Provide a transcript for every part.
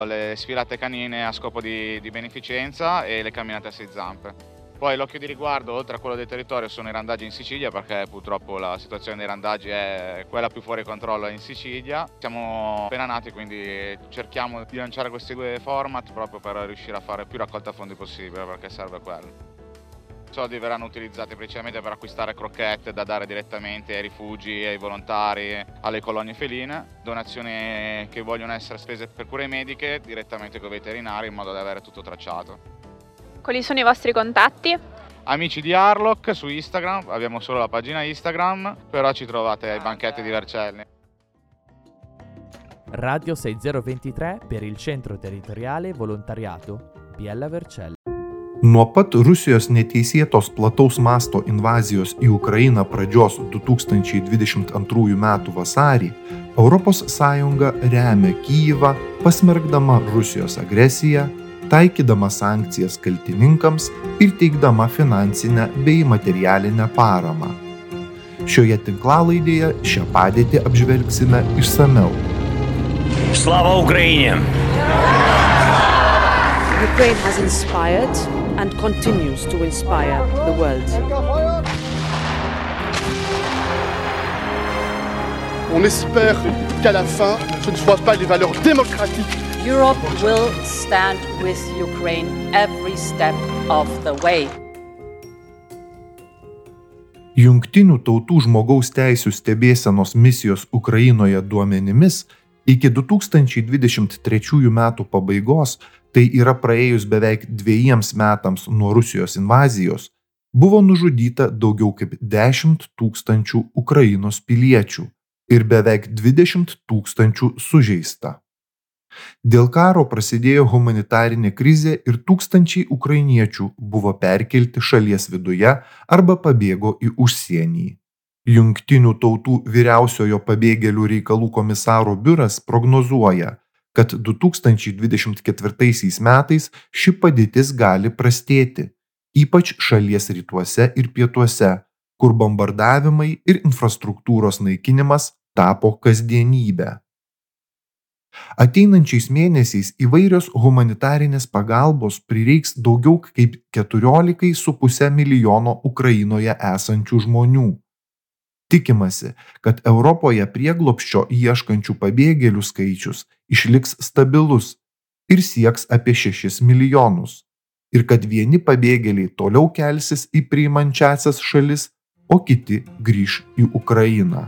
le sfilate canine a scopo di beneficenza e le camminate a 6 zampe. Poi l'occhio di riguardo, oltre a quello del territorio, sono i randaggi in Sicilia, perché purtroppo la situazione dei randaggi è quella più fuori controllo in Sicilia. Siamo appena nati, quindi cerchiamo di lanciare questi 2 format proprio per riuscire a fare più raccolta fondi possibile, perché serve quello. I soldi verranno utilizzati principalmente per acquistare crocchette da dare direttamente ai rifugi, ai volontari, alle colonie feline, donazioni che vogliono essere spese per cure mediche direttamente con i veterinari in modo da avere tutto tracciato. Quali sono i vostri contatti? Amici di Harlock su Instagram, abbiamo solo la pagina Instagram, però ci trovate ai banchetti di Vercelli. Radio 6023 per il Centro Territoriale Volontariato Biella Vercelli. Nuo pat Rusijos neteisėtos plataus masto invazijos į Ukrainą pradžios 2022 m. vasarį, ES remia Kyjivą, pasmerkdama Rusijos agresiją, taikydama sankcijas kaltininkams ir teikdama finansinę bei materialinę paramą. Šioje tinklalaidėje šią padėtį apžvelgsime išsamiau. Slava Ukraine! Ukraine has inspired and continues to inspire the world. On espère qu'à la fin, ce ne soient pas les valeurs démocratiques. Europe will stand with Ukraine every step of the way. Jungtinių tautų žmogaus teisių stebėsenos misijos Ukrainoje duomenimis, iki 2023 m. pabaigos, tai yra praėjus beveik 2 metams nuo Rusijos invazijos, buvo nužudyta daugiau kaip 10 000 Ukrainos piliečių ir beveik 20 000 sužeista. Dėl karo prasidėjo humanitarinė krizė ir tūkstančiai ukrainiečių buvo perkelti šalies viduje arba pabėgo į užsienį. Jungtinių tautų vyriausiojo pabėgėlių reikalų komisaro biuras prognozuoja, kad 2024 metais ši padėtis gali prastėti, ypač šalies rytuose ir pietuose, kur bombardavimai ir infrastruktūros naikinimas tapo kasdienybė. Ateinančiais mėnesiais įvairios humanitarinės pagalbos prireiks daugiau kaip 14,5 milijono Ukrainoje esančių žmonių. Tikimasi, kad Europoje prieglobsčio ieškančių pabėgėlių skaičius išliks stabilus ir sieks apie 6 milijonus, ir kad vieni pabėgėliai toliau kelsis į priimančiąsias šalis, o kiti grįš į Ukrainą.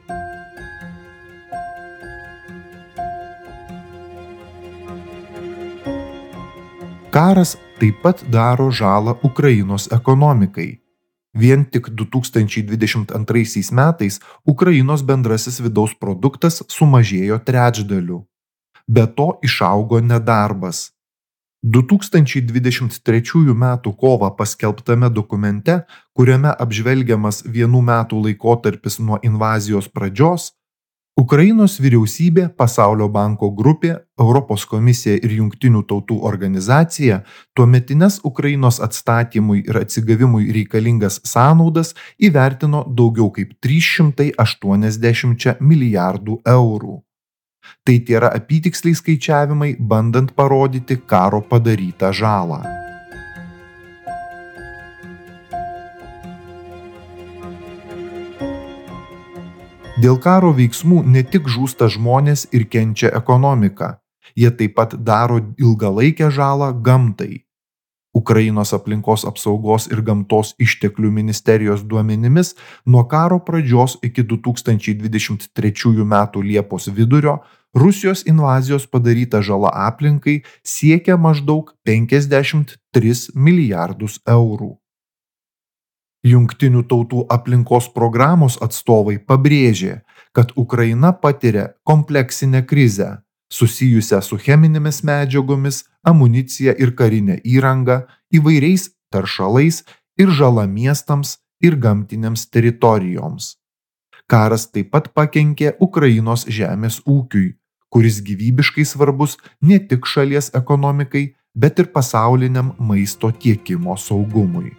Karas taip pat daro žalą Ukrainos ekonomikai. Vien tik 2022 metais Ukrainos bendrasis vidaus produktas sumažėjo trečdaliu. Be to išaugo nedarbas. 2023 m. kovą paskelbtame dokumente, kuriame apžvelgiamas 1 metų laikotarpis nuo invazijos pradžios, Ukrainos vyriausybė, Pasaulio banko grupė, Europos komisija ir Jungtinių tautų organizacija tuometines Ukrainos atstatymui ir atsigavimui reikalingas sąnaudas įvertino daugiau kaip 380 milijardų eurų. Tai tėra apytiksliai skaičiavimai, bandant parodyti karo padarytą žalą. Dėl karo veiksmų ne tik žūsta žmonės ir kenčia ekonomika, jie taip pat daro ilgalaikę žalą gamtai. Ukrainos aplinkos apsaugos ir gamtos išteklių ministerijos duomenimis nuo karo pradžios iki 2023 m. Liepos vidurio Rusijos invazijos padaryta žala aplinkai siekia maždaug 53 milijardus eurų. Jungtinių tautų aplinkos programos atstovai pabrėžė, kad Ukraina patiria kompleksinę krizę, susijusią su cheminėmis medžiagomis, amunicija ir karinė įranga, įvairiais taršalais ir žala miestams ir gamtinėms teritorijoms. Karas taip pat pakenkė Ukrainos žemės ūkiui, kuris gyvybiškai svarbus ne tik šalies ekonomikai, bet ir pasauliniam maisto tiekimo saugumui.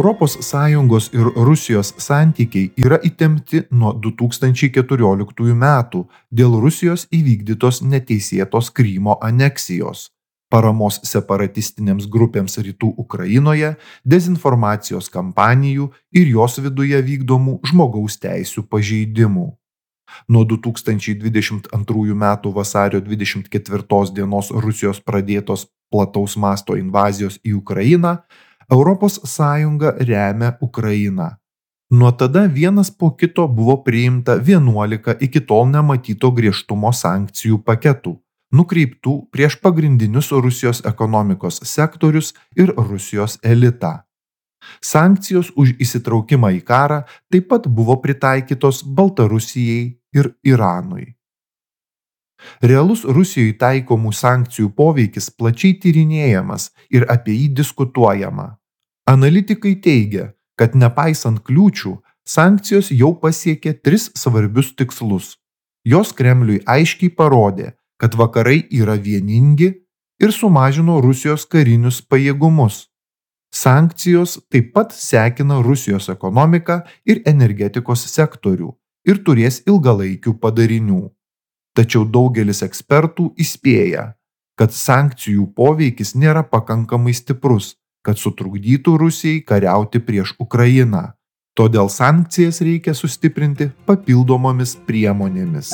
ES ir Rusijos santykiai yra įtempti nuo 2014 metų dėl Rusijos įvykdytos neteisėtos Krymo aneksijos, paramos separatistinėms grupėms rytų Ukrainoje, dezinformacijos kampanijų ir jos viduje vykdomų žmogaus teisių pažeidimų. Nuo 2022 metų vasario 24 dienos Rusijos pradėtos plataus masto invazijos į Ukrainą, ES remia Ukrainą. Nuo tada vienas po kito buvo priimta 11 iki tol nematyto griežtumo sankcijų paketų, nukreiptų prieš pagrindinius Rusijos ekonomikos sektorius ir Rusijos elitą. Sankcijos už įsitraukimą į karą taip pat buvo pritaikytos Baltarusijai ir Iranui. Realus Rusijoje taikomų sankcijų poveikis plačiai tyrinėjamas ir apie jį diskutuojama. Analitikai teigia, kad nepaisant kliūčių, sankcijos jau pasiekė 3 svarbius tikslus. Jos Kremliui aiškiai parodė, kad vakarai yra vieningi ir sumažino Rusijos karinius pajėgumus. Sankcijos taip pat sekina Rusijos ekonomiką ir energetikos sektorių ir turės ilgalaikių padarinių. Tačiau daugelis ekspertų įspėja, kad sankcijų poveikis nėra pakankamai stiprus, kad sutrukdytų Rusijai kariauti prieš Ukrainą. Todėl sankcijas reikia sustiprinti papildomomis priemonėmis.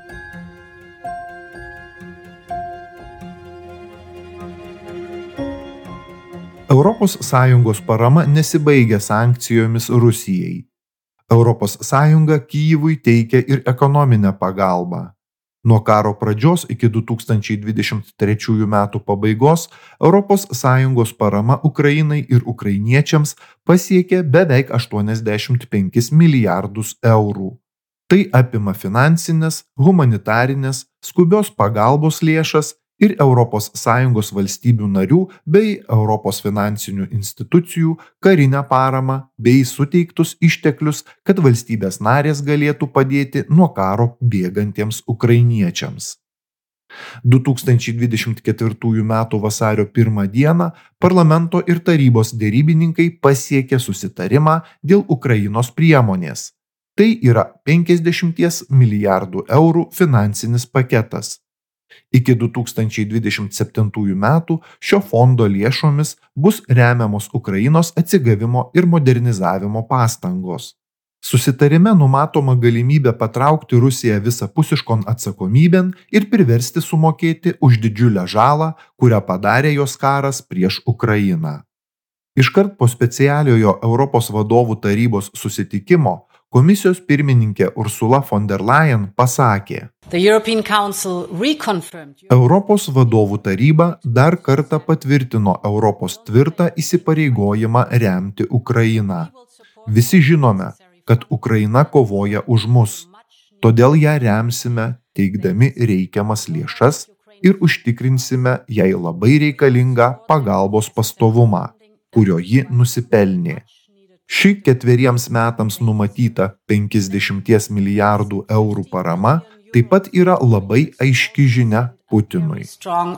ES parama nesibaigia sankcijomis Rusijai. ES Kyjivui teikia ir ekonominę pagalbą. Nuo karo pradžios iki 2023 metų pabaigos ES parama Ukrainai ir ukrainiečiams pasiekė beveik 85 milijardus eurų. Tai apima finansinės, humanitarinės, skubios pagalbos lėšas ir ES valstybių narių bei Europos finansinių institucijų karinę paramą bei suteiktus išteklius, kad valstybės narės galėtų padėti nuo karo bėgantiems ukrainiečiams. 2024 m. vasario 1 dieną parlamento ir tarybos derybininkai pasiekė susitarimą dėl Ukrainos priemonės. Tai yra 50 milijardų eurų finansinis paketas. Iki 2027 metų šio fondo lėšomis bus remiamos Ukrainos atsigavimo ir modernizavimo pastangos. Susitarime numatoma galimybė patraukti Rusiją visapusiškon atsakomybėn ir priversti sumokėti už didžiulę žalą, kurią padarė jos karas prieš Ukrainą. Iškart po specialiojo Europos vadovų tarybos susitikimo Komisijos pirmininkė Ursula von der Leyen pasakė: Europos vadovų taryba dar kartą patvirtino Europos tvirtą įsipareigojimą remti Ukrainą. Visi žinome, kad Ukraina kovoja už mus, todėl ją remsime, teikdami reikiamas lėšas ir užtikrinsime jai labai reikalingą pagalbos pastovumą, kurio ji nusipelnė. Ši 4 metams numatyta 50 milijardų eurų parama taip pat yra labai aiški žinia Putinui.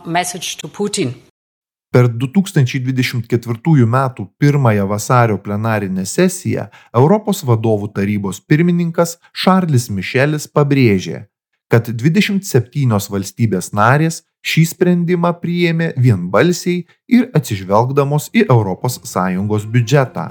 Per 2024 metų 1 vasario plenarinę sesiją Europos vadovų tarybos pirmininkas Charles Michelis pabrėžė, kad 27 valstybės narės šį sprendimą priėmė vienbalsiai ir atsižvelgdamos į ES biudžetą.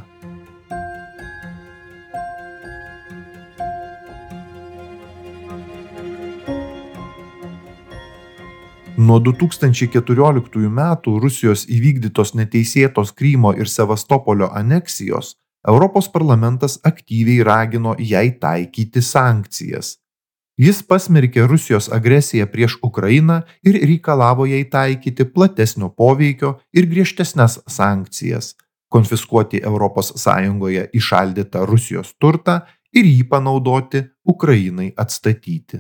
Nuo 2014 metų Rusijos įvykdytos neteisėtos Krymo ir Sevastopolio aneksijos Europos parlamentas aktyviai ragino jai taikyti sankcijas. Jis pasmerkė Rusijos agresiją prieš Ukrainą ir reikalavo jai taikyti platesnio poveikio ir griežtesnes sankcijas, konfiskuoti ES įšaldytą Rusijos turtą ir jį panaudoti Ukrainai atstatyti.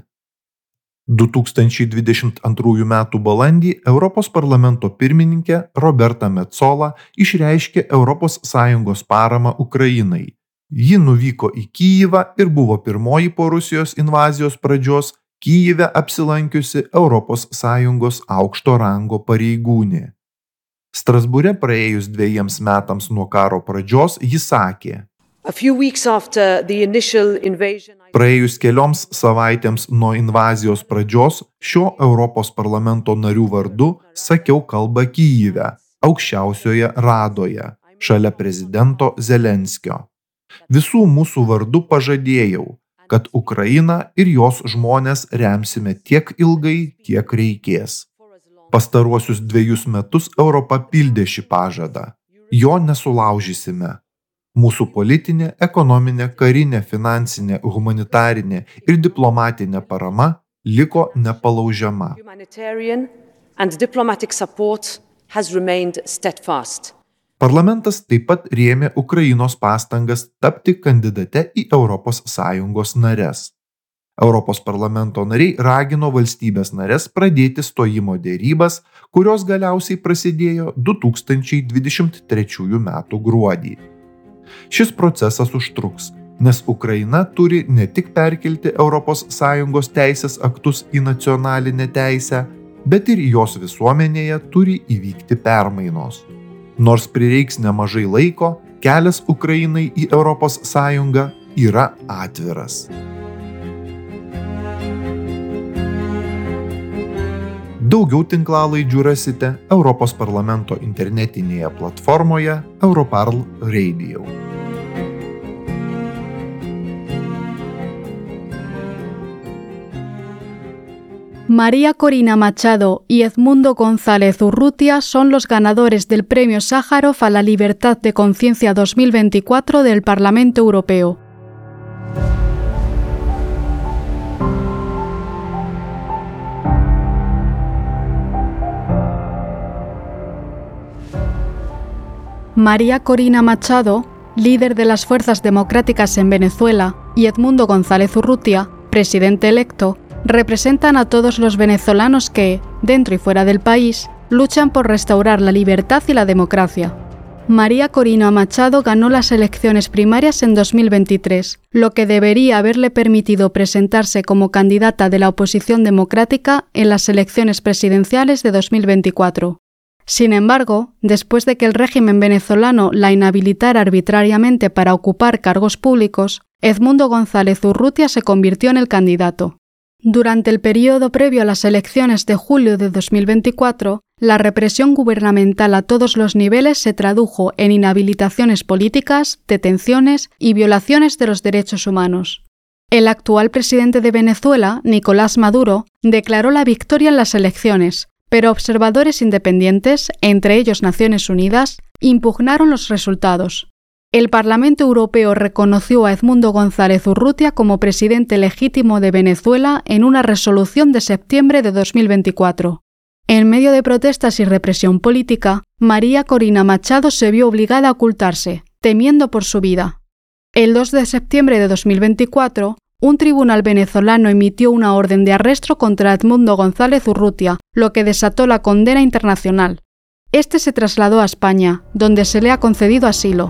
2022 m. balandį Europos parlamento pirmininkė Roberta Metsola išreiškė ES paramą Ukrainai. Ji nuvyko į Kyjivą ir buvo pirmoji po Rusijos invazijos pradžios Kyjive apsilankiusi ES aukšto rango pareigūnė. Strasbūre praėjus 2 metams nuo karo pradžios ji sakė: A few weeks after the initial invasion, praėjus kelioms savaitėms nuo invazijos pradžios, šio Europos parlamento narių vardu sakiau kalbą Kyjive, aukščiausioje Radoje, šalia prezidento Zelenskio. Visų mūsų vardu pažadėjau, kad Ukrainą ir jos žmonės remsime tiek ilgai, kiek reikės. Pastaruosius 2 metus Europa pildė šį pažadą. Jo nesulaužysime. Mūsų politinė, ekonominė, karinė, finansinė, humanitarinė ir diplomatinė parama liko nepalaužiama. humanitarian and diplomatic support has remained steadfast. Parlamentas taip pat rėmė Ukrainos pastangas tapti kandidate į ES nares. Europos parlamento nariai ragino valstybės nares pradėti stojimo dėrybas, kurios galiausiai prasidėjo 2023 m. gruodį. Šis procesas užtruks, nes Ukraina turi ne tik perkelti ES teisės aktus į nacionalinę teisę, bet ir jos visuomenėje turi įvykti permainos. Nors prireiks nemažai laiko, kelias Ukrainai į ES yra atviras. Daugiau tinklalaidžių rasite Europos parlamento internetinėje platformoje Europarl Radio. María Corina Machado y Edmundo González Urrutia son los ganadores del Premio Sájarov a la Libertad de Conciencia 2024 del Parlamento Europeo. María Corina Machado, líder de las Fuerzas Democráticas en Venezuela, y Edmundo González Urrutia, presidente electo, representan a todos los venezolanos que, dentro y fuera del país, luchan por restaurar la libertad y la democracia. María Corina Machado ganó las elecciones primarias en 2023, lo que debería haberle permitido presentarse como candidata de la oposición democrática en las elecciones presidenciales de 2024. Sin embargo, después de que el régimen venezolano la inhabilitara arbitrariamente para ocupar cargos públicos, Edmundo González Urrutia se convirtió en el candidato. Durante el periodo previo a las elecciones de julio de 2024, la represión gubernamental a todos los niveles se tradujo en inhabilitaciones políticas, detenciones y violaciones de los derechos humanos. El actual presidente de Venezuela, Nicolás Maduro, declaró la victoria en las elecciones, pero observadores independientes, entre ellos Naciones Unidas, impugnaron los resultados. El Parlamento Europeo reconoció a Edmundo González Urrutia como presidente legítimo de Venezuela en una resolución de septiembre de 2024. En medio de protestas y represión política, María Corina Machado se vio obligada a ocultarse, temiendo por su vida. El 2 de septiembre de 2024, un tribunal venezolano emitió una orden de arresto contra Edmundo González Urrutia, lo que desató la condena internacional. Este se trasladó a España, donde se le ha concedido asilo.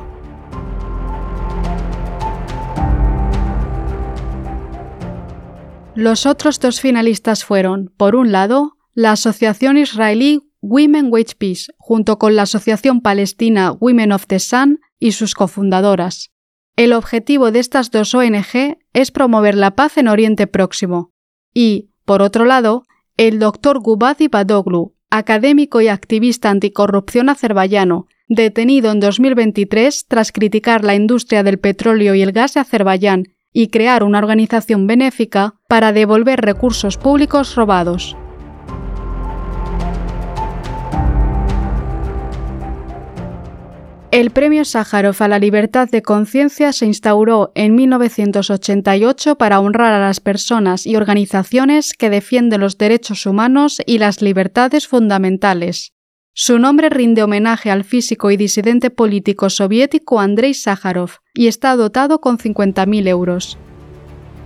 Los otros 2 finalistas fueron, por un lado, la asociación israelí Women Wage Peace, junto con la asociación palestina Women of the Sun y sus cofundadoras. El objetivo de estas 2 ONG es promover la paz en Oriente Próximo. Y, por otro lado, el Dr. Gubadi Badoglu, académico y activista anticorrupción azerbaiyano, detenido en 2023 tras criticar la industria del petróleo y el gas de Azerbaiyán y crear una organización benéfica para devolver recursos públicos robados. El Premio Sájarov a la Libertad de Conciencia se instauró en 1988 para honrar a las personas y organizaciones que defienden los derechos humanos y las libertades fundamentales. Su nombre rinde homenaje al físico y disidente político soviético Andrei Sájarov y está dotado con 50.000 euros.